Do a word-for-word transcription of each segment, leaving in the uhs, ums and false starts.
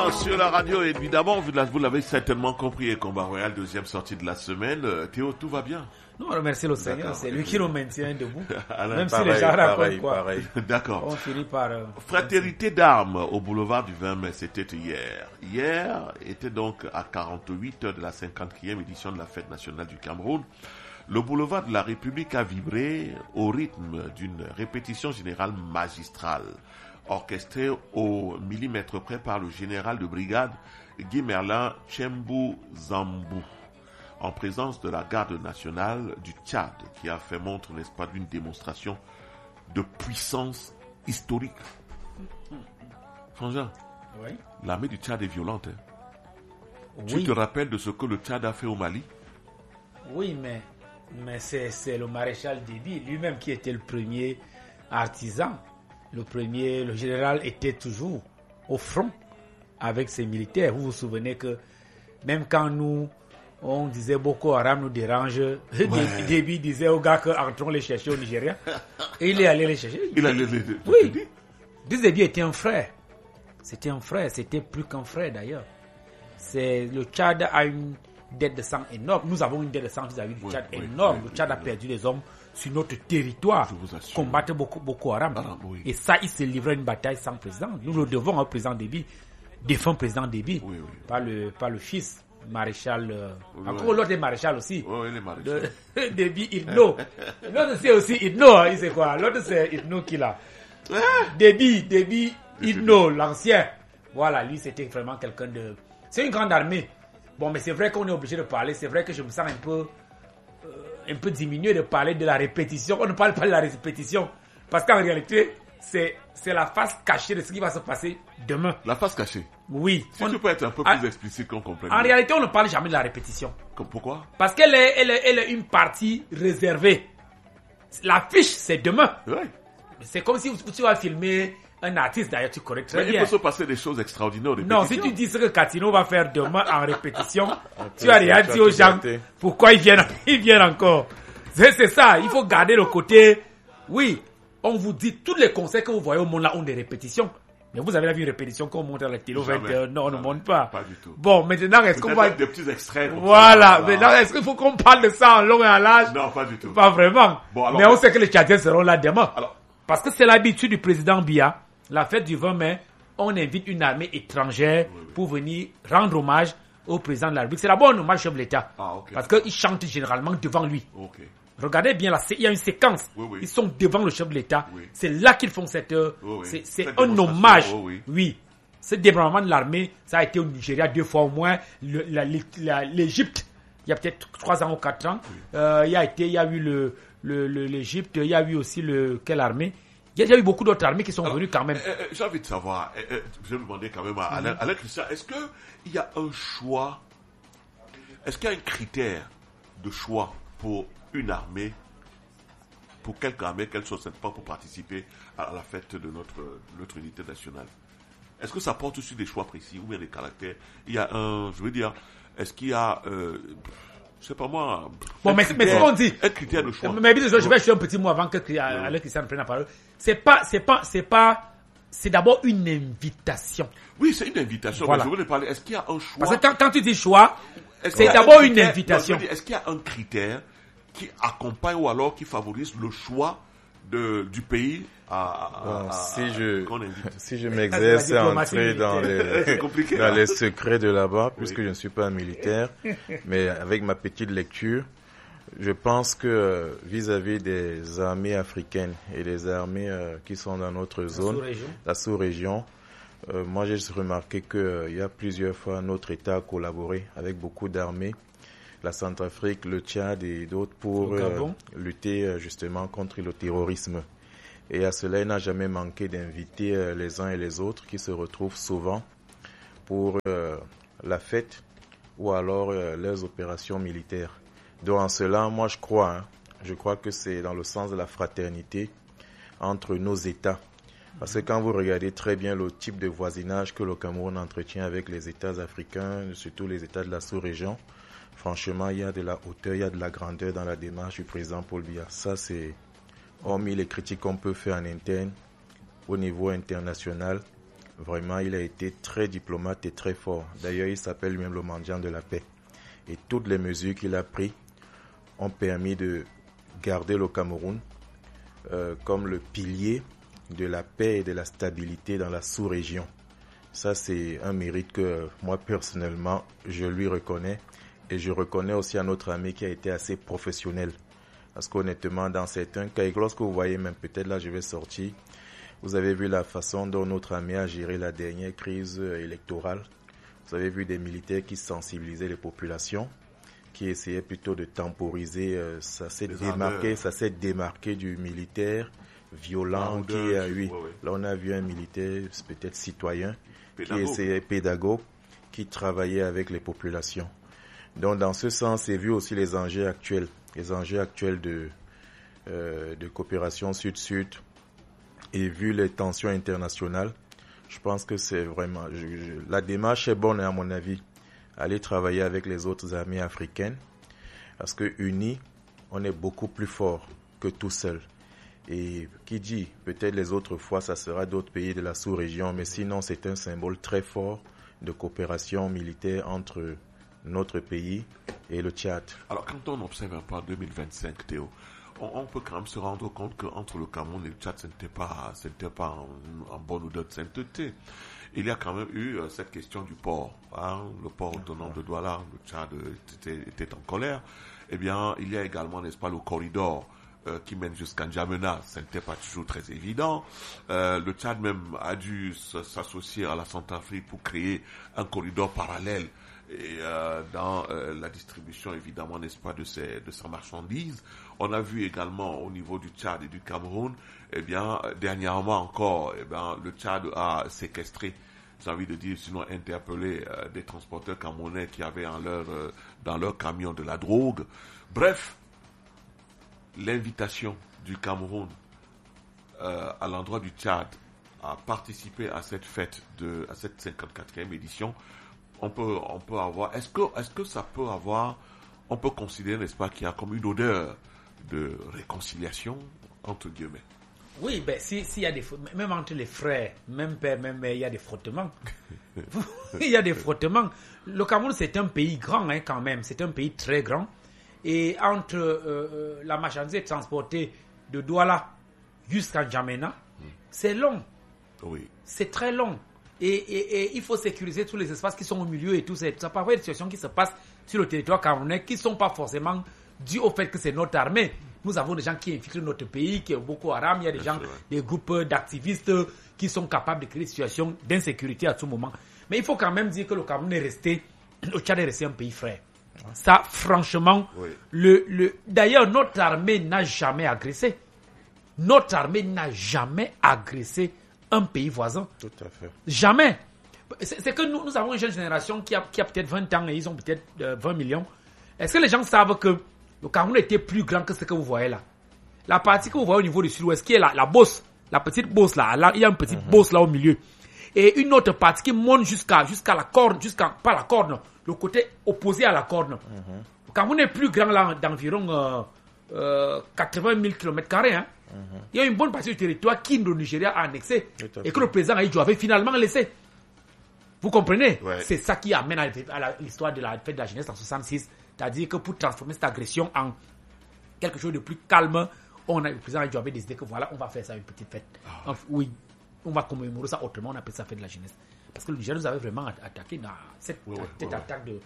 retour sur la radio, évidemment, vous l'avez certainement compris, Combat Royal, deuxième sortie de la semaine. Théo, tout va bien? Nous remercions le Seigneur, d'accord, c'est lui qui nous maintient debout. Alors, même pareil, si les gens racontent pareil, quoi. Pareil. D'accord. On finit par... Euh, Fraternité d'armes au boulevard du vingt mai, c'était hier. Hier était donc à quarante-huit heures de la cinquantième édition de la fête nationale du Cameroun. Le boulevard de la République a vibré au rythme d'une répétition générale magistrale, orchestrée au millimètre près par le général de brigade Guy Merlin Tchembou Zambou, en présence de la garde nationale du Tchad, qui a fait montre, n'est-ce pas, d'une démonstration de puissance historique. Frangin, oui. L'armée du Tchad est violente. Hein. Oui. Tu te rappelles de ce que le Tchad a fait au Mali? Oui, mais, mais c'est, c'est le maréchal Déby lui-même qui était le premier artisan. Le premier, le général était toujours au front avec ses militaires. Vous vous souvenez que même quand nous, on disait Boko Haram nous dérange, ouais. Déby disait aux gars qu'entrons les chercher au Nigeria. Et il est allé les chercher. Il allait les... Oui. Déby était un frère. C'était un frère. C'était plus qu'un frère d'ailleurs. C'est, le Tchad a une dette de sang énorme. Nous avons une dette de sang vis-à-vis du ouais, Tchad ouais, énorme. Ouais, le Tchad ouais, a perdu ouais. des hommes sur notre territoire, combattre Boko, Boko Haram. Ah, oui. Et ça, il se livrait une bataille sans président. Nous le devons au président Déby, défunt président Déby, oui, oui. Pas, le, pas le fils, maréchal. Euh, oui, encore oui. L'autre est maréchal aussi. Oui, oui, les maréchals. De, Déby Idno. L'autre c'est aussi Idno, hein, il sait quoi. L'autre c'est Idno qui l'a. Déby, Déby Idno, l'ancien. Voilà, lui c'était vraiment quelqu'un de. C'est une grande armée. Bon, mais c'est vrai qu'on est obligé de parler. C'est vrai que je me sens un peu. un peu diminué de parler de la répétition. On ne parle pas de la répétition. Parce qu'en réalité, c'est, c'est la face cachée de ce qui va se passer demain. La face cachée? Oui. Si on... tu peux être un peu plus a... explicite qu'on comprenne. En réalité, on ne parle jamais de la répétition. Pourquoi? Parce qu'elle est, elle est, elle est une partie réservée. L'affiche, c'est demain. Oui. C'est comme si tu vas filmer un artiste, d'ailleurs, tu connais très mais bien. Il peut se passer des choses extraordinaires. Non, si tu dis ce que Katino va faire demain en répétition, tu vas rien dire aux gens pourquoi ils viennent, ils viennent encore. C'est, c'est ça, il faut garder le côté. Oui, on vous dit tous les concerts que vous voyez au monde là ont des répétitions. Mais vous avez la vu une répétition qu'on montre à la télé vingt heures? Non, on ne montre pas. Pas du tout. Bon, maintenant, est-ce Peut-être qu'on va... des petits extraits. Voilà. Ça, maintenant, est-ce qu'il faut qu'on parle de ça en long et en large? Non, pas du tout. Pas vraiment. Bon, alors, mais on sait que les Tchadiens seront là demain. Alors, parce que c'est l'habitude du président Biya. La fête du vingt mai, on invite une armée étrangère oui, oui. pour venir rendre hommage au président de la République. C'est d'abord un hommage au chef de l'État. Ah, okay. Parce qu'il chante généralement devant lui. Okay. Regardez bien, là, il y a une séquence. Oui, oui. Ils sont devant le chef de l'État. Oui. C'est là qu'ils font cette... Oui, oui. C'est, c'est cette un hommage. Oui, oui. oui. Ce débarquement de l'armée, ça a été au Nigeria deux fois au moins. Le, la, la, l'Égypte, il y a peut-être trois ans ou quatre ans. Oui. Euh, il y a été, il y a eu le, le, le, l'Égypte, il y a eu aussi le, quelle armée? Il y a eu beaucoup d'autres armées qui sont Alors, venues quand même. Euh, euh, j'ai envie de savoir, euh, euh, je vais me demander quand même à Alain, Alain Christian, est-ce qu'il y a un choix, est-ce qu'il y a un critère de choix pour une armée, pour quelque armée, qu'elle soit cette fois pour participer à la fête de notre, notre unité nationale? Est-ce que ça porte sur des choix précis ou bien des caractères? Il y a un, je veux dire, est-ce qu'il y a... Euh, je sais pas moi. Bon, mais, mais c'est ce qu'on dit. Un critère de choix. Mais, mais je vais acheter un petit mot avant que Alain Christian prenne la parole. C'est pas, c'est pas, c'est pas, c'est d'abord une invitation. Oui, c'est une invitation. Voilà. Mais je voulais parler. Est-ce qu'il y a un choix? Parce que quand, quand tu dis choix, c'est d'abord une invitation. Non, dire, est-ce qu'il y a un critère qui accompagne ou alors qui favorise le choix de, du pays à, bon, à, si à, je, qu'on invite? Si je m'exerce à entrer dans les, dans les secrets de là-bas, puisque oui. je ne suis pas un militaire, mais avec ma petite lecture, je pense que vis-à-vis des armées africaines et des armées euh, qui sont dans notre zone, la sous-région, la sous-région euh, moi j'ai remarqué qu'il euh, y a plusieurs fois notre État a collaboré avec beaucoup d'armées, la Centrafrique, le Tchad et d'autres pour euh, lutter euh, justement contre le terrorisme. Et à cela, il n'a jamais manqué d'inviter euh, les uns et les autres qui se retrouvent souvent pour euh, la fête ou alors euh, leurs opérations militaires. Donc en cela, moi je crois, hein, je crois que c'est dans le sens de la fraternité entre nos États. Parce que quand vous regardez très bien le type de voisinage que le Cameroun entretient avec les États africains, surtout les États de la sous-région, franchement, il y a de la hauteur, il y a de la grandeur dans la démarche du président Paul Biya. Ça, c'est, hormis les critiques qu'on peut faire en interne, au niveau international, Vraiment, il a été très diplomate et très fort. D'ailleurs, il s'appelle lui-même le mendiant de la paix. Et toutes les mesures qu'il a prises ont permis de garder le Cameroun euh, comme le pilier de la paix et de la stabilité dans la sous-région. Ça, c'est un mérite que moi, personnellement, je lui reconnais. Et je reconnais aussi à notre ami qui a été assez professionnel. Parce qu'honnêtement, dans certains cas, et lorsque vous voyez même, peut-être là, je vais sortir, vous avez vu la façon dont notre ami a géré la dernière crise électorale. Vous avez vu des militaires qui sensibilisaient les populations, qui essayaient plutôt de temporiser. Euh, ça s'est démarqué, ça s'est démarqué du militaire violent qui a eu. Ouais, ouais. Là, on a vu un militaire peut-être citoyen pédagogue. qui essayait pédagogue, qui travaillait avec les populations. Donc, dans ce sens, c'est vu aussi les enjeux actuels, les enjeux actuels de euh, de coopération sud-sud. Et vu les tensions internationales, je pense que c'est vraiment... Je, je, la démarche est bonne, à mon avis, aller travailler avec les autres amis africaines. Parce que unis, on est beaucoup plus fort que tout seul. Et qui dit, peut-être les autres fois, ça sera d'autres pays de la sous-région. Mais sinon, c'est un symbole très fort de coopération militaire entre notre pays et le Tchad. Alors, quand on observe un peu en deux mille vingt-cinq, Théo, on peut quand même se rendre compte qu'entre le Cameroun et le Tchad, ce n'était pas, ce n'était pas en, en bonne odeur de sainteté. Il y a quand même eu euh, cette question du port. Hein, le port autonome de Douala, le Tchad était, était en colère. Eh bien, il y a également, n'est-ce pas, le corridor euh, qui mène jusqu'à N'Djamena. Ce n'était pas toujours très évident. Euh, le Tchad même a dû s'associer à la Centrafrique pour créer un corridor parallèle. Et euh, dans euh, la distribution, évidemment, n'est-ce pas, de ces de sa marchandise. On a vu également au niveau du Tchad et du Cameroun, eh bien, dernièrement encore, eh bien, le Tchad a séquestré, j'ai envie de dire, sinon interpellé euh, des transporteurs camerounais qui avaient en leur, euh, dans leur camion de la drogue. Bref, l'invitation du Cameroun euh, à l'endroit du Tchad à participer à cette fête, de, à cette cinquante-quatrième édition, on peut, on peut avoir, est-ce que, est-ce que ça peut avoir, on peut considérer, n'est-ce pas, qu'il y a comme une odeur de réconciliation, entre guillemets? Oui, ben, si, si y a des, même entre les frères, même père, même mère, il y a des frottements. Il y a des frottements. Le Cameroun, c'est un pays grand, hein, quand même. C'est un pays très grand. Et entre euh, la marchandise transportée de Douala jusqu'à N'Djamena, hmm. c'est long. Oui. C'est très long. Et, et, et il faut sécuriser tous les espaces qui sont au milieu et tout ça. Ça peut avoir des situations qui se passent sur le territoire camerounais qui ne sont pas forcément dues au fait que c'est notre armée. Nous avons des gens qui infiltrent notre pays, qui est Boko Haram. Il y a des gens, des groupes d'activistes qui sont capables de créer des situations d'insécurité à tout moment. Mais il faut quand même dire que le Cameroun est resté, le Tchad est resté un pays frère. Ça, franchement, oui. le, le, d'ailleurs, notre armée n'a jamais agressé. Notre armée n'a jamais agressé un pays voisin. Tout à fait. Jamais. C'est, c'est que nous, nous avons une jeune génération qui a, qui a peut-être vingt ans et ils ont peut-être euh, vingt millions. Est-ce que les gens savent que le Cameroun était plus grand que ce que vous voyez là? La partie que vous voyez au niveau du sud-ouest, qui est la, la bosse, la petite bosse là, là, il y a une petite mm-hmm. bosse là au milieu. Et une autre partie qui monte jusqu'à, jusqu'à la corne, jusqu'à, pas la corne, le côté opposé à la corne. Mm-hmm. Le Cameroun est plus grand là d'environ euh, euh, quatre-vingt mille kilomètres carrés. Hein. Mm-hmm. Il y a une bonne partie du territoire qui le Nigeria a annexé et que le président Aïdjo avait finalement laissé. Vous comprenez? Ouais. C'est ça qui amène à, à la, l'histoire de la fête de la jeunesse en soixante-six. C'est-à-dire que pour transformer cette agression en quelque chose de plus calme, on a, le président Aïdjo avait décidé que voilà, on va faire ça une petite fête. Ah. Enfin, oui, on va commémorer ça autrement, on appelle ça fête de la jeunesse. Parce que le Nigeria nous avait vraiment attaqué dans cette, ouais, ouais, cette ouais, attaque ouais. de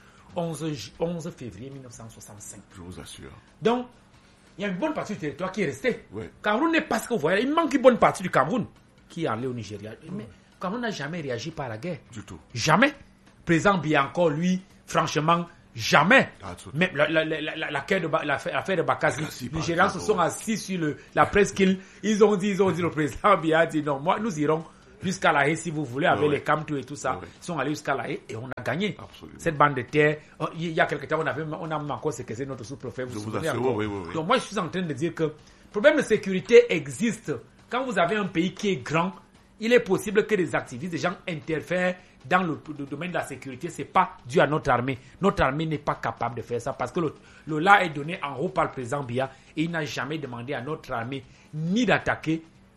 onze février mille neuf cent soixante-cinq. Je vous assure. Donc, il y a une bonne partie du territoire qui est restée. Ouais. Cameroun n'est pas ce que vous voyez. Il manque une bonne partie du Cameroun qui est allé au Nigeria. Ouais. Mais Cameroun n'a jamais réagi par la guerre. Du tout. Jamais. Le président Bianco, lui, franchement, jamais. Même la, la, la, la, la, l'affaire de, la, l'affaire de Bakassi, les Nigérians se sont assis sur le, la presqu'île. Ils ont dit, ils ont dit, le président Biya a dit non, moi, nous irons jusqu'à La Haye si vous voulez, avec ouais. les Camtou et tout ça. Ouais. Ils sont allés jusqu'à La Haye et on a gagné. Absolument. Cette bande de terre. Oh, il y a quelques temps, on, avait, on a même encore séquestré notre sous-préfet. Vous vous souvenez encore? Oui, oui, oui. Donc moi, je suis en train de dire que le problème de sécurité existe. Quand vous avez un pays qui est grand, il est possible que des activistes, des gens interfèrent dans le, le domaine de la sécurité. Ce n'est pas dû à notre armée. Notre armée n'est pas capable de faire ça parce que le, le là est donné en haut par le président Biya et il n'a jamais demandé à notre armée ni d'attaquer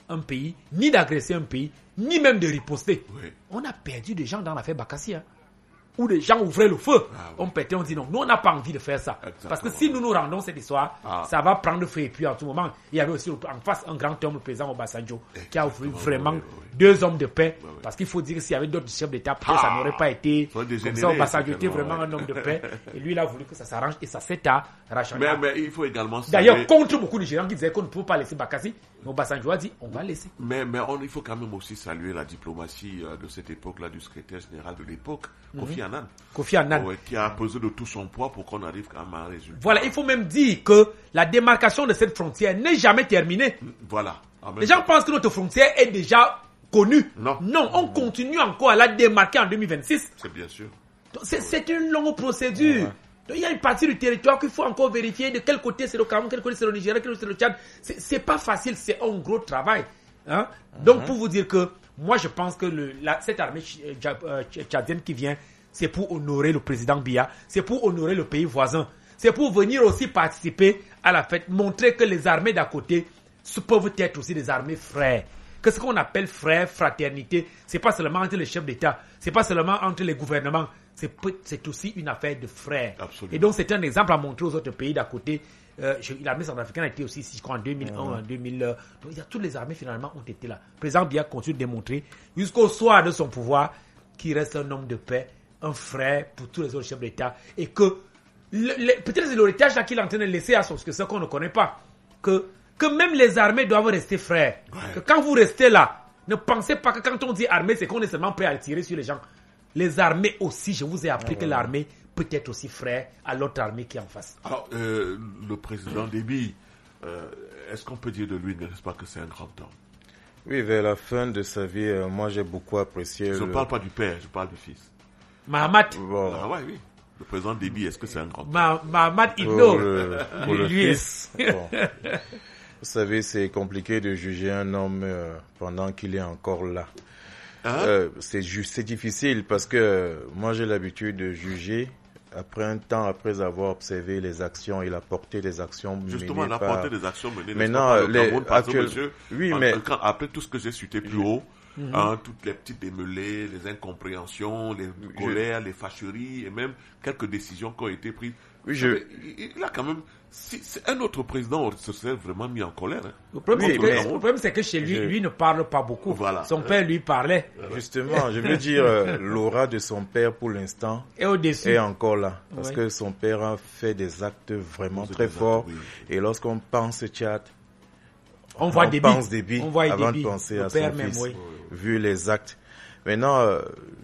un pays, ni d'agresser un pays, ni même de riposter. Oui. On a perdu des gens dans l'affaire Bakassi. Hein. Où les gens ouvraient le feu. Ah, oui. On pétait, on dit non. Nous, on n'a pas envie de faire ça. Exactement. Parce que si nous nous rendons cette histoire, ah. ça va prendre feu. Et puis, en tout moment, il y avait aussi en face un grand homme, le président Obasanjo, Exactement. qui a offert vraiment oui, oui. deux hommes de paix. Oui, oui. Parce qu'il faut dire que s'il y avait d'autres chefs d'État, peut-être ah. ça n'aurait pas été comme ça. Obasanjo était vraiment ouais. un homme de paix. Et lui, il a voulu que ça s'arrange. Et ça s'est arraché. Mais, mais il faut également D'ailleurs, savoir... contre beaucoup de gens qui disaient qu'on ne peut pas laisser Bakassi, Obasanjo a dit on va laisser. Mais, mais on, il faut quand même aussi saluer la diplomatie euh, de cette époque-là, du secrétaire général de l'époque, mm-hmm. Kofi Annan. Kofi Annan. Ouais, qui a pesé de tout son poids pour qu'on arrive quand même à un résultat. Voilà, il faut même dire que la démarcation de cette frontière n'est jamais terminée. Voilà. Les gens pensent que notre frontière est déjà connue. Non. Non, on continue encore à la démarquer en deux mille vingt-six. C'est bien sûr. Donc, c'est, c'est une longue procédure. Ouais. Donc, il y a une partie du territoire qu'il faut encore vérifier de quel côté c'est le Cameroun, quel côté c'est le Nigeria, quel côté c'est le Tchad. C'est, c'est pas facile, c'est un gros travail. Hein? Mm-hmm. Donc, pour vous dire que moi, je pense que le, la, cette armée tchadienne qui vient, c'est pour honorer le président Biya, c'est pour honorer le pays voisin, c'est pour venir aussi participer à la fête, montrer que les armées d'à côté peuvent être aussi des armées frères. Que ce qu'on appelle frère, fraternité, c'est pas seulement entre les chefs d'État, c'est pas seulement entre les gouvernements, c'est, c'est aussi une affaire de frères. Absolument. Et donc c'est un exemple à montrer aux autres pays d'à côté. Euh, je, l'armée centrafricaine a été aussi ici, je crois, en deux mille un, mmh. en deux mille. Euh, donc il y a, toutes les armées finalement ont été là. Le président Biya continue de démontrer jusqu'au soir de son pouvoir qu'il reste un homme de paix, un frère pour tous les autres chefs d'État, et que le, le, peut-être c'est l'héritage là qu'il est en train de laisser à son successeur qu'on ne connaît pas, que, que même les armées doivent rester frères. Ouais. Que quand vous restez là, ne pensez pas que quand on dit armée, c'est qu'on est seulement prêt à tirer sur les gens. Les armées aussi, je vous ai appris ouais. que l'armée peut être aussi frère à l'autre armée qui est en face. Alors, euh, le président Déby, euh, est-ce qu'on peut dire de lui, n'est-ce pas, que c'est un grand homme? Oui, vers la fin de sa vie, euh, moi j'ai beaucoup apprécié. Je ne le... parle pas du père, je parle du fils. Mahamat. Bon. Ah ouais, oui. Le président Déby, est-ce que c'est un grand homme? Ma- Mahamat Idno. Pour le, pour le fils. Bon. Vous savez, c'est compliqué de juger un homme euh, pendant qu'il est encore là. Hein? Euh, c'est, ju- c'est difficile parce que euh, moi j'ai l'habitude de juger après un temps, après avoir observé les actions et la portée des actions Justement, menées la par... portée des actions menées Maintenant, par le les Cameroun, par actuels... monsieur, oui, en, mais... quand, après tout ce que j'ai cité plus haut, Mm-hmm. hein, toutes les petites démêlés, les incompréhensions, les colères, je... les fâcheries et même quelques décisions qui ont été prises. Oui, je... il, il a quand même... Si, c'est un autre président se serait vraiment mis en colère. Hein. Le, problème, oui, c'est que, le problème, c'est que chez lui, je... lui ne parle pas beaucoup. Voilà. Son père lui parlait. Justement, je veux dire, euh, l'aura de son père pour l'instant et au-dessus. est encore là. Parce oui. que son père a fait des actes vraiment très actes, forts. Oui. Et lorsqu'on pense Tchad, on, voit on pense Déby on voit avant Déby. de penser le à son même, fils, oui. vu les actes. Maintenant, euh,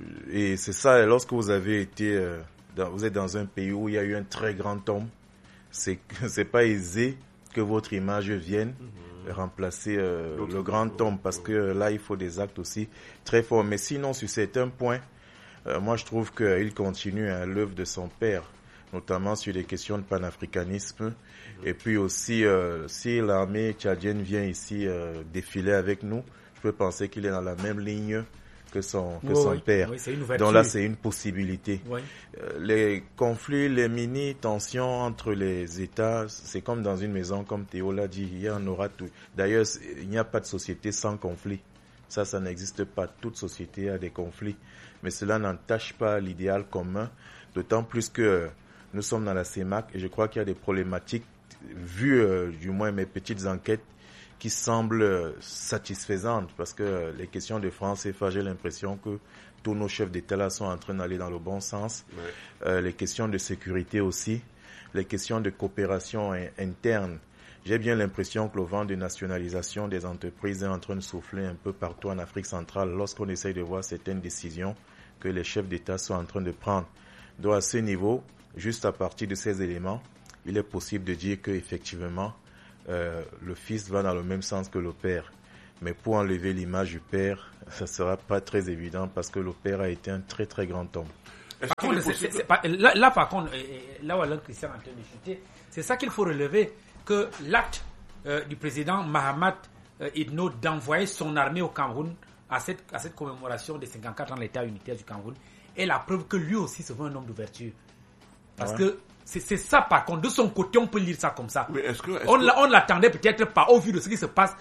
et c'est ça, lorsque vous avez été, euh, dans, vous êtes dans un pays où il y a eu un très grand homme, c'est c'est pas aisé que votre image vienne mm-hmm. remplacer euh, le grand homme, parce que là, il faut des actes aussi très forts. Mais sinon, sur certains points, euh, moi, je trouve qu'il continue à l'œuvre de son père, notamment sur les questions de panafricanisme. Mm-hmm. Et puis aussi, euh, si l'armée tchadienne vient ici euh, défiler avec nous, je peux penser qu'il est dans la même ligne que son, que oui, son oui. père. Oui, donc là, c'est une possibilité. Oui. Euh, les conflits, les mini-tensions entre les États, c'est comme dans une maison, comme Théo l'a dit, il y en aura tout. D'ailleurs, il n'y a pas de société sans conflit. Ça, ça n'existe pas. Toute société a des conflits. Mais cela n'entache pas l'idéal commun, d'autant plus que nous sommes dans la C E M A C et je crois qu'il y a des problématiques, vu euh, du moins mes petites enquêtes, qui semblent satisfaisantes, parce que les questions de France C F A, j'ai l'impression que tous nos chefs d'État là sont en train d'aller dans le bon sens. Ouais. Euh, les questions de sécurité aussi, les questions de coopération interne. J'ai bien l'impression que le vent de nationalisation des entreprises est en train de souffler un peu partout en Afrique centrale lorsqu'on essaye de voir certaines décisions que les chefs d'État sont en train de prendre. Donc à ce niveau, juste à partir de ces éléments, il est possible de dire qu'effectivement, Euh, le fils va dans le même sens que le père. Mais pour enlever l'image du père, ça ne sera pas très évident parce que le père a été un très très grand homme. Par contre, c'est, c'est, c'est pas, là, là, par contre, là où Alain Christian est en train de chuter, c'est ça qu'il faut relever, que l'acte euh, du président Mahamat euh, Idno d'envoyer son armée au Cameroun à cette, à cette commémoration des cinquante-quatre ans de l'État unitaire du Cameroun est la preuve que lui aussi se veut un homme d'ouverture. Parce ouais. que C'est, c'est ça, par contre, de son côté, on peut lire ça comme ça. Mais est-ce que, est-ce on, que... on l'attendait peut-être pas au vu de ce qui se passe,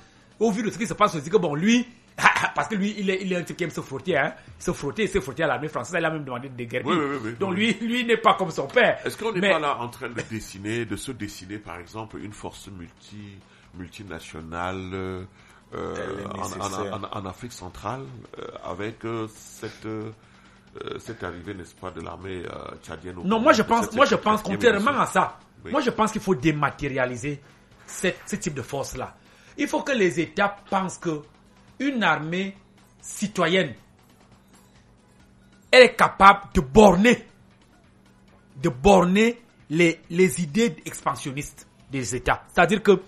au vu de ce qui se passe, on se dit que bon, lui, parce que lui, il est, il est un type qui aime se frotter, hein, se frotter, se frotter à l'armée française, il a même demandé de déguerpir. Oui, oui, oui, Donc oui. lui, lui n'est pas comme son père. Est-ce qu'on n'est Mais... pas là en train de dessiner, de se dessiner, par exemple, une force multi, multinationale euh, en, en, en, en Afrique centrale, euh, avec euh, cette... Euh, cette arrivée, n'est-ce pas, de l'armée euh, tchadienne. Non, moi je pense, moi je pense contrairement à ça, oui. moi je pense qu'il faut dématérialiser cette, ce type de force-là. Il faut que les États pensent que une armée citoyenne, elle est capable de borner, de borner les, les idées expansionnistes des États. C'est-à-dire que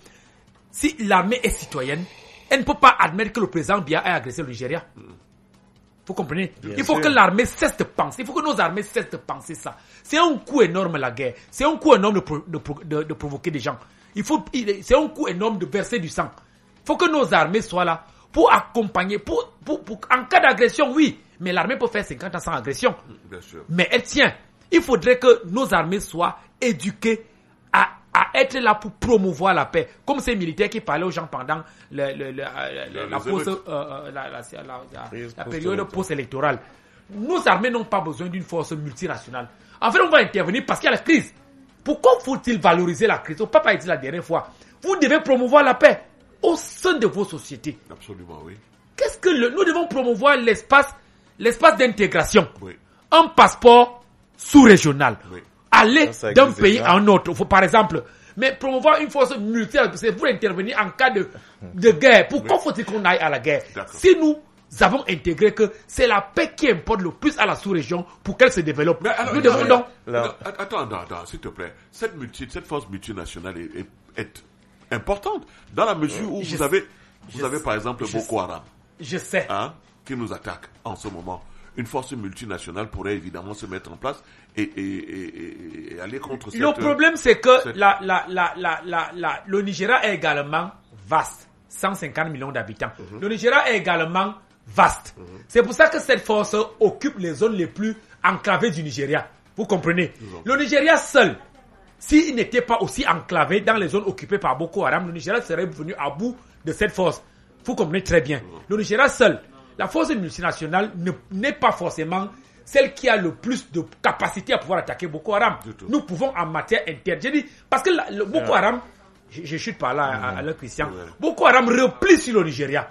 si l'armée est citoyenne, elle ne peut pas admettre que le président Biya ait agressé le Nigeria. Mm. Vous comprenez? Bien Il faut sûr. que l'armée cesse de penser. Il faut que nos armées cessent de penser ça. C'est un coût énorme la guerre. C'est un coût énorme de, pro, de, de, de provoquer des gens. Il faut, c'est un coût énorme de verser du sang. Il faut que nos armées soient là pour accompagner. Pour, pour, pour, en cas d'agression, oui. Mais l'armée peut faire cinquante ans sans agression. Bien sûr. Mais elle tient. Il faudrait que nos armées soient éduquées à, à être là pour promouvoir la paix. Comme ces militaires qui parlaient aux gens pendant le, le, le, le, la, pause, euh, la, la, la, la, la période post-électorale. Nos armées n'ont pas besoin d'une force multinationale. En fait, on va intervenir parce qu'il y a la crise. Pourquoi faut-il valoriser la crise? Au papa a dit la dernière fois. Vous devez promouvoir la paix au sein de vos sociétés. Absolument, oui. Qu'est-ce que le, nous devons promouvoir l'espace, l'espace d'intégration. Oui. Un passeport sous-régional. Oui. Aller d'un pays à un autre. Faut, par exemple, mais promouvoir une force militaire, c'est pour intervenir en cas de, de guerre. Pourquoi oui. faut-il qu'on aille à la guerre? Si nous avons intégré que c'est la paix qui importe le plus à la sous-région pour qu'elle se développe. Mais alors, nous devons là, donc... Là, attends, attends, attends, s'il te plaît. Cette, multi, cette force multinationale est, est, est importante dans la mesure où je vous avez, vous je avez par exemple je Boko Haram. Je sais. Hein, qui nous attaque en ce moment. Une force multinationale pourrait évidemment se mettre en place et, et, et, et aller contre cette... Le problème, c'est que cette... la, la, la, la, la, la, le Nigeria est également vaste. cent cinquante millions d'habitants. Mm-hmm. Le Nigeria est également vaste. Mm-hmm. C'est pour ça que cette force occupe les zones les plus enclavées du Nigeria. Vous comprenez? Mm-hmm. Le Nigeria seul, s'il n'était pas aussi enclavé dans les zones occupées par Boko Haram, le Nigeria serait venu à bout de cette force. Vous comprenez très bien. Mm-hmm. Le Nigeria seul, la force multinationale ne, n'est pas forcément celle qui a le plus de capacité à pouvoir attaquer Boko Haram. Nous pouvons en matière interne. J'ai dit, parce que la, le Boko Haram, je, je chute par là mmh. à, à le Christian, ouais. Boko Haram replie sur le Nigeria.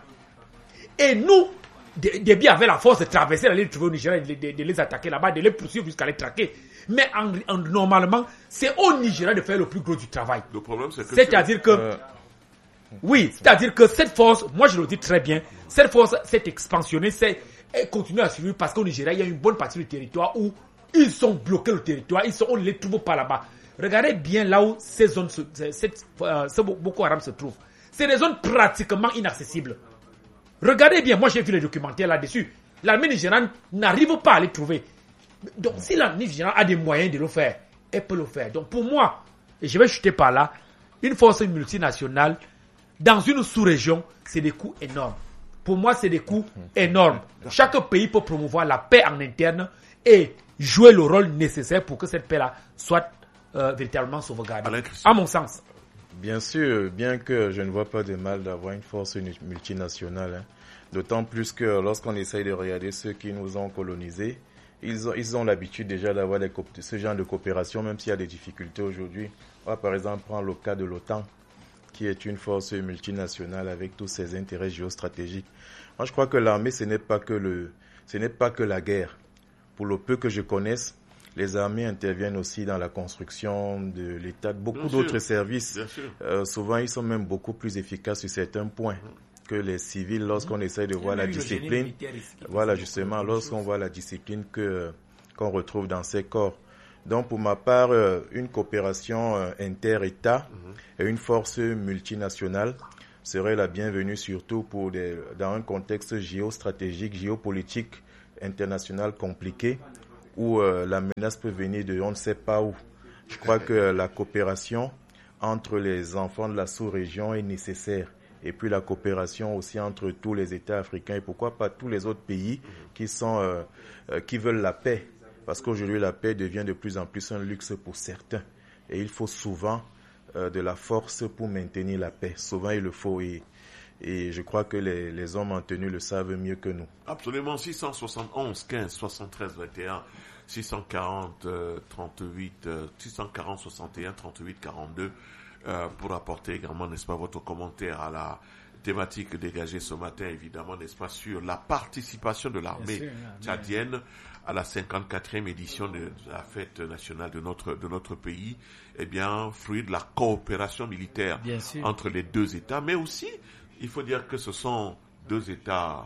Et nous, Déby avait la force de traverser, d'aller trouver au Nigeria, de, de, de les attaquer là-bas, de les poursuivre jusqu'à les traquer. Mais en, en, normalement, c'est au Nigeria de faire le plus gros du travail. Le problème, c'est que... C'est-à-dire que... Euh... Oui, c'est-à-dire que cette force, moi je le dis très bien, cette force s'est expansionnée, c'est, elle continue à suivre parce qu'au Nigeria, il y a une bonne partie du territoire où ils sont bloqués le territoire, ils sont, on ne les trouve pas là-bas. Regardez bien là où ces zones, se, cette, euh, ce Boko Haram se trouve. C'est des zones pratiquement inaccessibles. Regardez bien, moi j'ai vu les documentaires là-dessus. L'armée nigériane n'arrive pas à les trouver. Donc si l'armée nigériane a des moyens de le faire, elle peut le faire. Donc pour moi, et je vais chuter par là, une force multinationale, dans une sous-région, c'est des coûts énormes. Pour moi, c'est des coûts énormes. Chaque pays peut promouvoir la paix en interne et jouer le rôle nécessaire pour que cette paix-là soit euh, véritablement sauvegardée. À mon sens. Bien sûr, bien que je ne vois pas de mal d'avoir une force multinationale. Hein. D'autant plus que lorsqu'on essaye de regarder ceux qui nous ont colonisés, ils ont, ils ont l'habitude déjà d'avoir des, ce genre de coopération, même s'il y a des difficultés aujourd'hui. On va par exemple prendre le cas de l'OTAN, qui est une force multinationale avec tous ses intérêts géostratégiques. Moi, je crois que l'armée, ce n'est pas que le, ce n'est pas que la guerre. Pour le peu que je connaisse, les armées interviennent aussi dans la construction de l'État, beaucoup Bien d'autres sûr. services. Euh, souvent, ils sont même beaucoup plus efficaces sur certains points que les civils lorsqu'on mmh. essaie de voir la discipline. Voilà, justement, lorsqu'on voit la discipline que, qu'on retrouve dans ces corps. Donc, pour ma part, euh, une coopération euh, inter-État mmh. et une force multinationale serait la bienvenue, surtout pour des, dans un contexte géostratégique, géopolitique, international compliqué, où euh, la menace peut venir de on ne sait pas où. Je crois que la coopération entre les enfants de la sous-région est nécessaire. Et puis la coopération aussi entre tous les États africains et pourquoi pas tous les autres pays qui sont euh, euh, qui veulent la paix. Parce qu'aujourd'hui, la paix devient de plus en plus un luxe pour certains. Et il faut souvent euh, de la force pour maintenir la paix. Souvent, il le faut. Et Et je crois que les, les hommes en tenue le savent mieux que nous. Absolument. Six cent soixante et onze, quinze, soixante-treize, vingt et un, six cent quarante, trente-huit, six cent quarante, soixante et un, trente-huit, quarante-deux, euh, pour apporter également, n'est-ce pas, votre commentaire à la thématique dégagée ce matin, évidemment, n'est-ce pas, sur la participation de l'armée sûr, tchadienne à la cinquante-quatrième édition de la fête nationale de notre, de notre pays, eh bien, fruit de la coopération militaire entre les deux États, mais aussi, il faut dire que ce sont deux États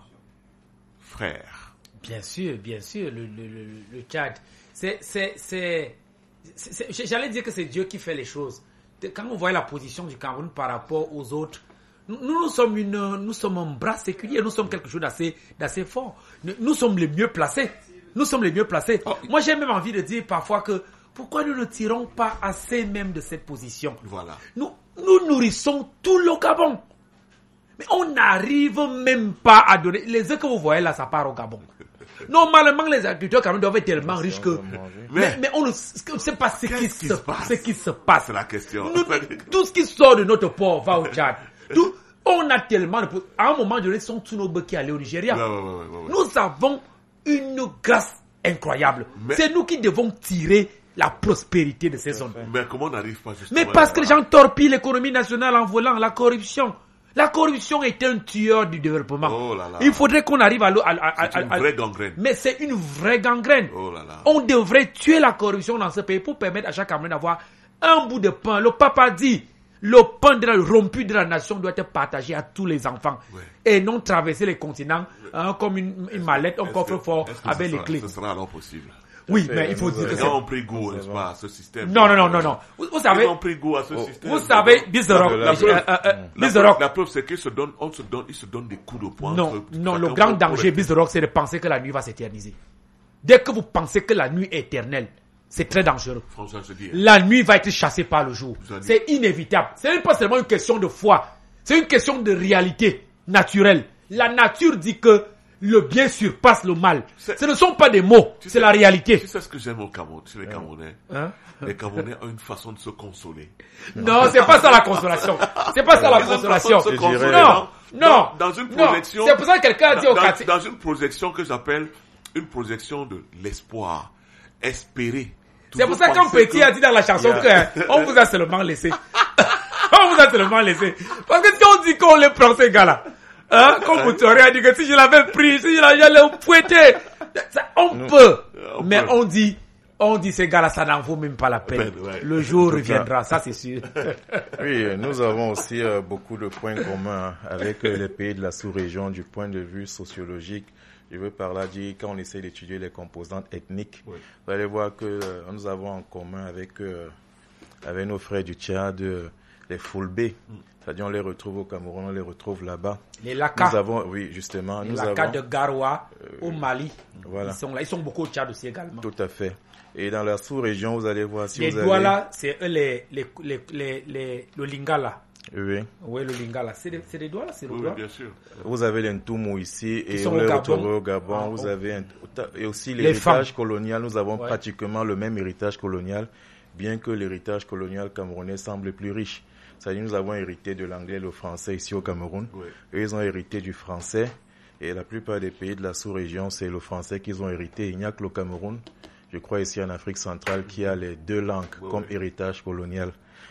frères. Bien sûr, bien sûr, le, le, le, le Tchad, c'est, c'est, c'est, c'est, c'est, j'allais dire que c'est Dieu qui fait les choses. Quand on voit la position du Cameroun par rapport aux autres, Nous, nous sommes une, nous sommes un bras séculier, nous sommes quelque chose d'assez, d'assez fort. Nous, nous sommes les mieux placés. Nous sommes les mieux placés. Oh. Moi, j'ai même envie de dire parfois que pourquoi nous ne tirons pas assez même de cette position? Voilà. Nous, nous nourrissons tout le Gabon. Mais on n'arrive même pas à donner. Les œufs que vous voyez là, ça part au Gabon. Normalement, les agriculteurs quand même doivent être tellement riches que. Mais, mais, mais on ne sait pas ce qui, se, ce qui se passe. C'est la question. Nous, tout ce qui sort de notre port va au Tchad. Tout, on a tellement de... À un moment donné, sont tous nos bœufs qui allaient au Nigeria. Ouais, ouais, ouais, ouais, ouais. Nous avons une grâce incroyable. Mais... C'est nous qui devons tirer la prospérité de ces zones. Mais comment on n'arrive pas justement? Mais parce que les gens torpillent l'économie nationale en volant la corruption. La corruption est un tueur du développement. Oh là là. Il faudrait qu'on arrive à... à, à, à c'est une à, vraie gangrène. Mais c'est une vraie gangrène. Oh là là. On devrait tuer la corruption dans ce pays pour permettre à chaque Cameroun d'avoir un bout de pain. Le papa dit... Le pain de la, rompu de la nation doit être partagé à tous les enfants. Ouais. Et non traverser les continents hein, comme une, une mallette, un coffre-fort avec les clés. Ce sera alors possible. Oui, mais, mais il faut dire que c'est... Ils ont pris goût, n'est-ce pas, à ce système. Non, non, non, non, non. Vous, vous savez... Ils ont pris goût à ce oh. système. Vous savez, Bizarrock... La, la, euh, euh, la, preuve, la preuve, c'est qu'ils se donnent, on se donne, ils se donnent des coups de poing. Non, non, le grand danger, Bizarrock, c'est de penser que la nuit va s'éterniser. Dès que vous pensez que la nuit est éternelle, c'est très dangereux. François, je dis, hein. La nuit va être chassée par le jour. C'est inévitable. Ce n'est pas seulement une question de foi. C'est une question de réalité naturelle. La nature dit que le bien surpasse le mal. C'est... Ce ne sont pas des mots, c'est sais, la réalité. Tu sais ce que j'aime au Cameroun, chez les Camerounais. Hein? Les Camerounais ont une façon de se consoler. Non, c'est pas ça la consolation. C'est pas ça la consolation. Non, non. Dans une projection. C'est pour ça que quelqu'un a dit au quartier. Dans une projection que j'appelle une projection de l'espoir. Espérer. C'est pour ça qu'un petit que... a dit dans la chanson yeah. que on vous a seulement laissé. On vous a seulement laissé. Parce que si on dit qu'on les prend ces gars-là, hein, comme vous t'auriez dit que si je l'avais pris, si je l'avais fouetté, ça, on Nous, peut. On mais peut. on dit, on dit ces gars-là, ça n'en vaut même pas la peine. peine ouais. Le jour reviendra, ça c'est sûr. Oui, nous avons aussi euh, beaucoup de points communs avec euh, les pays de la sous-région du point de vue sociologique. Je veux par là dire, quand on essaie d'étudier les composantes ethniques, oui. vous allez voir que euh, nous avons en commun avec, euh, avec nos frères du Tchad, euh, les Fulbé. Mm. C'est-à-dire, on les retrouve au Cameroun, on les retrouve là-bas. Les Laka. Nous avons, oui, justement. Les nous Laka avons, de Garoua, euh, au Mali. Voilà. Ils sont là. Ils sont beaucoup au Tchad aussi également. Tout à fait. Et dans la sous-région, vous allez voir si les vous allez... Les Douala, c'est eux les, les, les, les, les, le Lingala. Oui. Oui, le Lingala. C'est des, c'est des Douala, c'est le oui, Douala. bien sûr. Vous avez les Ntoumou ici et on les au retrouve Gabon. au Gabon. Ah, vous oh. avez un... et aussi l'héritage colonial. Nous avons ouais. pratiquement le même héritage colonial, bien que l'héritage colonial camerounais semble plus riche. C'est-à-dire, nous avons hérité de l'anglais et le français ici au Cameroun. Oui. Eux, ils ont hérité du français. Et la plupart des pays de la sous-région, c'est le français qu'ils ont hérité. Il n'y a que le Cameroun, je crois ici en Afrique centrale, qui a les deux langues oui, comme oui. héritage colonial.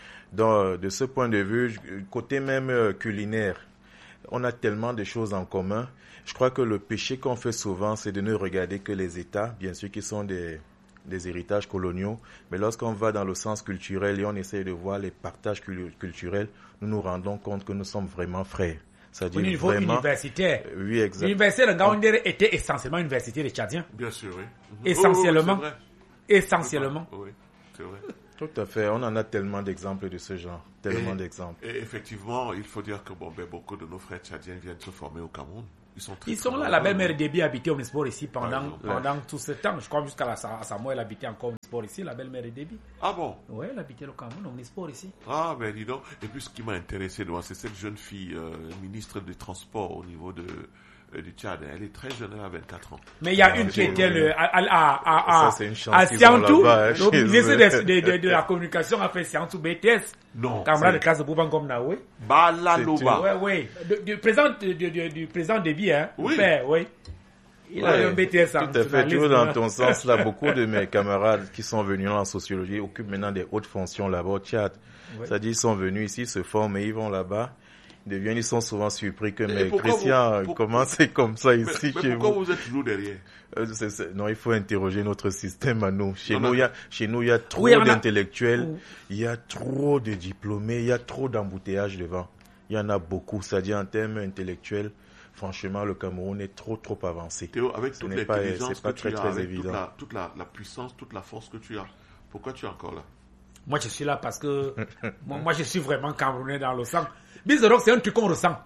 Donc, de ce point de vue, côté même euh, culinaire, on a tellement de choses en commun. Je crois que le péché qu'on fait souvent, c'est de ne regarder que les États, bien sûr, qui sont des, des héritages coloniaux. Mais lorsqu'on va dans le sens culturel et on essaie de voir les partages culturels, nous nous rendons compte que nous sommes vraiment frères. C'est-à-dire au niveau vraiment, universitaire. Euh, oui, exactement. L'université de Ngaoundéré était essentiellement une université des Tchadiens. Bien sûr, oui. Essentiellement. Oh, oh, essentiellement. Oui, c'est vrai. Tout à fait. On en a tellement d'exemples de ce genre. Tellement et, d'exemples. Et effectivement, il faut dire que bon, ben, beaucoup de nos frères tchadiens viennent se former au Cameroun. Ils sont, très Ils sont là. La belle-mère Déby habitait au Omnisport ici pendant, pendant tout ce temps. Je crois jusqu'à la Samoa, elle habitait encore au Omnisport ici, la belle-mère Déby. Ah bon? Oui, elle habitait au Cameroun, au Omnisport ici. Ah ben dis donc. Et puis ce qui m'a intéressé, c'est cette jeune fille, euh, ministre des Transports au niveau de, euh, du Tchad. Elle est très jeune, elle a vingt-quatre ans. Mais il y a Alors, une qui c'est- était le, à, à, à, à, Ça, c'est une chance à qu'ils ont Siantou, là-bas, hein, le chez ministre eux. de, de, de, de la communication a fait Siantou B T S. Non, Camarade de c'est- classe de Bouban comme Naoué. Balaloba. Ouais, ouais. De- Du président, de- de- de- du président Déby, hein. Oui. le père, oui. Il a Ouais, eu un B T S en tout à fait, journalisme, toujours dans hein. ton sens là, beaucoup de mes camarades qui sont venus en sociologie occupent maintenant des hautes fonctions là-bas au Tchad. Ouais. C'est-à-dire ils sont venus ici, se forment et ils vont là-bas. Ils deviennent, ils sont souvent surpris que, mais pourquoi Christian, vous- pour- comment c'est comme ça Mais, ici mais chez pourquoi vous? vous êtes toujours derrière? Euh, c'est- c'est- non, il faut interroger notre système à nous. Chez Non, nous, non. il y a, chez nous, il y a trop Oui, on a- d'intellectuels, Oui. il y a trop de diplômés, il y a trop d'embouteillages devant. Il y en a beaucoup. C'est-à-dire, en termes intellectuels, franchement, le Cameroun est trop, trop avancé. Théo, avec Ce toute n'est pas- l'intelligence c'est pas que très, tu as, très avec évident. toute, la, toute la, la puissance, toute la force que tu as, pourquoi tu es encore là? Moi, je suis là parce que moi, moi, je suis vraiment camerounais dans le sang. Bizarre, c'est un truc qu'on ressent.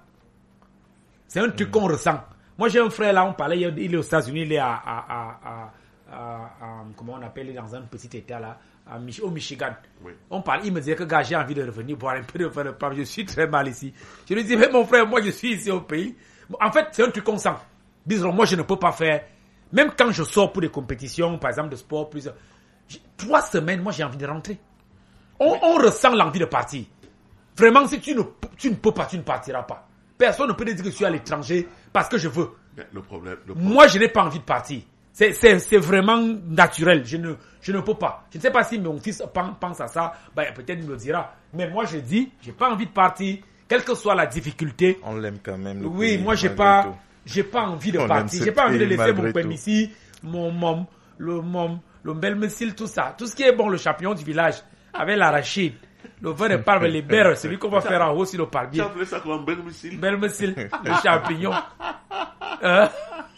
C'est un truc qu'on ressent. Moi, j'ai un frère là, on parlait, il est aux États-Unis, il est à, à, à, à, à, à- comment on appelle, il est dans un petit état là, à Mich- au Michigan. Oui. On parle, il me disait que gars, j'ai envie de revenir boire un peu de faire le pain. Je suis très mal ici. Je lui dis, mais mon frère, moi, je suis ici au pays. En fait, c'est un truc qu'on sent. Bizarre, moi, je ne peux pas faire, même quand je sors pour des compétitions, par exemple de sport, plusieurs, j'ai- trois semaines, moi, j'ai envie de rentrer. On, on ressent l'envie de partir. Vraiment, si tu ne, tu ne peux pas, tu ne partiras pas. Personne ne peut te dire que je suis à l'étranger parce que je veux. Mais le problème, le problème- Moi, je n'ai pas envie de partir. C'est, c'est, c'est vraiment naturel. Je ne, je ne peux pas. Je ne sais pas si mon fils pen- pense à ça. Ben, peut-être il me le dira. Mais moi, je dis, j'ai pas envie de partir. Quelle que soit la difficulté. On l'aime quand même. le Oui, pays, moi, j'ai malgré pas, tout. j'ai pas envie de On aime partir. ce J'ai pas envie de pays, laisser mon malgré père tout. ici, mon mom, le mom, le bel messil, tout ça. Tout ce qui est bon, le champion du village, avec l'arachide, le vin de parme, les berres, celui qu'on va faire en haut sur le Tu parbier. as appelé ça comme un bel missile? Bel messil, le champignon. Hein?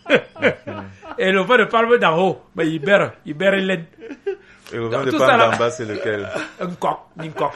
Et le vin de parme d'en haut, ben, il berre, il berre l'aide. Et le vin de Tout ça, là. Pam d'en bas, c'est lequel? Un coq, une coq.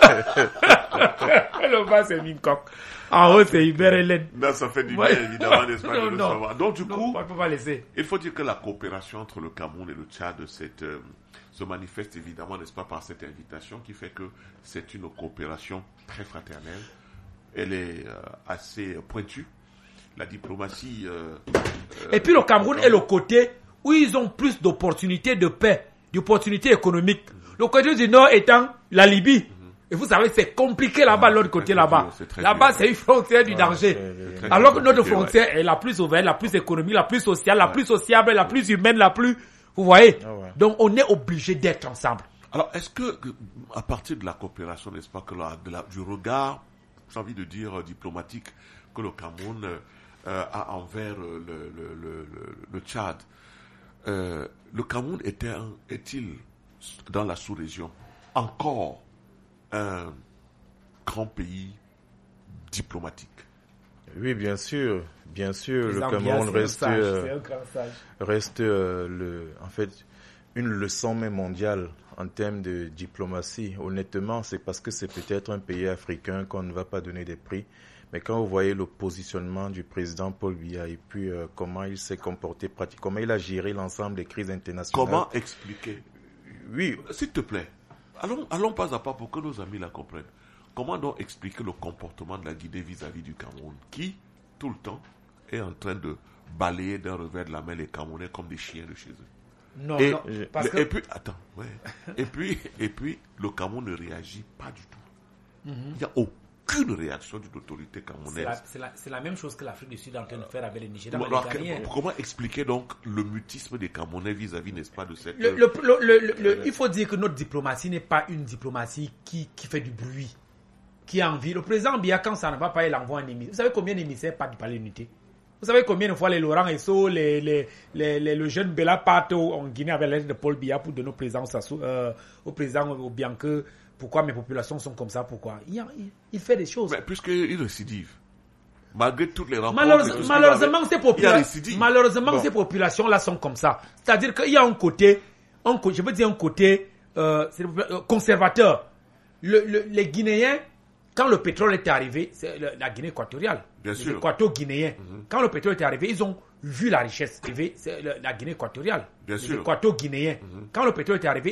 Le bas, c'est une coq. En haut, c'est Hubert Hélène. Non, ça fait du Ouais. bien, évidemment, n'est-ce pas, de Non, le non. savoir. Donc, du Non, coup, on ne peut pas laisser. il faut dire que la coopération entre le Cameroun et le Tchad cette, euh, se manifeste évidemment, n'est-ce pas, par cette invitation qui fait que c'est une coopération très fraternelle. Elle est euh, assez pointue. La diplomatie... euh, euh, Et puis le Cameroun est le côté où ils ont plus d'opportunités de paix, d'opportunités économiques. Le côté du Nord étant la Libye. Et vous savez, c'est compliqué là-bas, l'autre côté très là-bas. dur, c'est très Là-bas, dur. c'est une frontière du Ouais, danger. c'est- c'est- Alors que très notre compliqué, frontière est la plus ouverte, la plus économique, la plus sociale, la plus sociable, la plus humaine, la plus... Vous voyez? Ah ouais. Donc, on est obligé d'être ensemble. Alors, est-ce que, que, à partir de la coopération, n'est-ce pas, que la, de la, du regard, j'ai envie de dire, euh, diplomatique, que le Cameroun euh, euh, a envers euh, le, le, le, le, le Tchad, euh, le Cameroun était un- est-il, dans la sous-région, encore un grand pays diplomatique? Oui, bien sûr, bien sûr, le Les Cameroun Zambiens, c'est un reste, sage, euh, c'est un grand sage. reste euh, le, en fait, une leçon même mondiale en termes de diplomatie. Honnêtement, c'est parce que c'est peut-être un pays africain qu'on ne va pas donner des prix. Mais quand vous voyez le positionnement du président Paul Biya et puis euh, comment il s'est comporté, pratique, comment il a géré l'ensemble des crises internationales. Comment expliquer? Oui, S'il te plaît, allons, allons pas à pas pour que nos amis la comprennent. Comment donc expliquer le comportement de la Guinée vis-à-vis du Cameroun, qui, tout le temps, est en train de balayer d'un revers de la main les Camerounais comme des chiens de chez eux? Non, et, non, parce le- que... et puis, attends, ouais. et puis, et puis, le Cameroun ne réagit pas du tout. Il n'y a aucune réaction d'une autorité C'est camerounaise. la, c'est la- c'est la même chose que l'Afrique du Sud est en train de faire avec les Nigériens. Alors, les que- Ghanéens. comment expliquer donc le mutisme des Camerounais vis-à-vis, n'est-ce pas, de cette... Le- le- le- le- le- le- il faut dire que notre diplomatie n'est pas une diplomatie qui, qui fait du bruit, qui a envie. Le président Biya, quand ça ne va pas, il envoie un émissaire. Vous savez combien d'émissaires partent du palais d'unité? Vous savez combien de fois les Laurent Esso, les, les, les, les- le jeune Bella partent au- en Guinée avec l'aide de Paul Biya pour donner présence à, Sou- euh, au président au Bianque. Pourquoi mes populations sont comme ça? Pourquoi? Il, y a- il, il fait des choses. Mais puisqu'il récidive, malgré toutes les rencontres... Malheureuse- et tout ce qu'il malheureusement, avait, ces, il y a popula- récidive. malheureusement Bon. ces populations-là sont comme ça. C'est-à-dire qu'il y a un côté, un co- je veux dire un côté euh, c'est- euh, conservateur. Le- le- les Guinéens, quand le pétrole était arrivé, c'est le- la Guinée équatoriale, Bien les sûr. Équato-Guinéens, quand le pétrole était arrivé, ils ont vu la richesse arriver, c'est le- la Guinée équatoriale, Bien les sûr. Équato-Guinéens. Quand le pétrole était arrivé,